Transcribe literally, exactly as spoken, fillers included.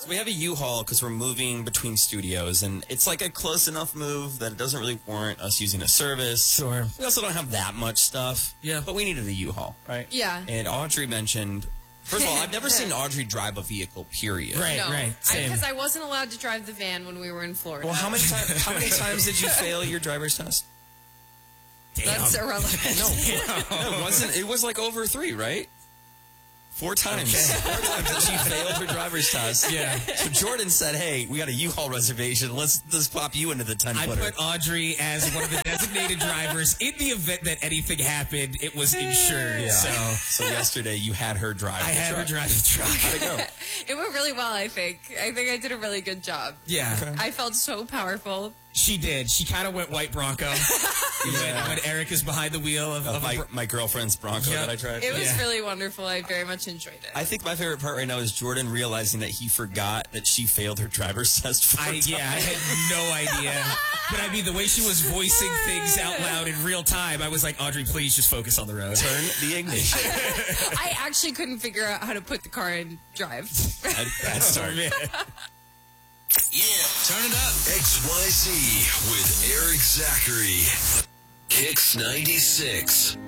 We have a U-Haul because we're moving between studios, and it's like a close enough move that it doesn't really warrant us using a service. Sure. We also don't have that much stuff. Yeah. But we needed a U-Haul, right? Yeah. And Audrey mentioned, first of all, I've never seen Audrey drive a vehicle, period. Right, no, right. Same. Because I, I wasn't allowed to drive the van when we were in Florida. Well, how many, time, how many times did you fail your driver's test? That's irrelevant. No, no, it wasn't. It was like over three, right? Four times. Okay. Four times that she failed her driver's test. Yeah. So Jordan said, hey, we got a U-Haul reservation. Let's, let's pop you into the ten-footer. I put Audrey as one of the designated drivers. In the event that anything happened, it was insured. Yeah. So, so yesterday you had her drive I the had truck. her drive the truck. How'd it go? It went really well, I think. I think I did a really good job. Yeah. Okay. I felt so powerful. She did. She kind of went white Bronco Yeah. when, when Eric is behind the wheel of, Of of my, a, my girlfriend's Bronco Yep. that I tried. It was Yeah. really wonderful. I very much enjoyed it. I think my favorite part right now is Jordan realizing that he forgot that she failed her driver's test four I, times. yeah, I had no idea. But I mean, the way she was voicing things out loud in real time, I was like, Audrey, please just focus on the road. Turn the ignition. I actually couldn't figure out how to put the car in drive. Bad, bad start. man. Yeah, turn it up. X Y Z with Eric Zachary. Kicks ninety-six.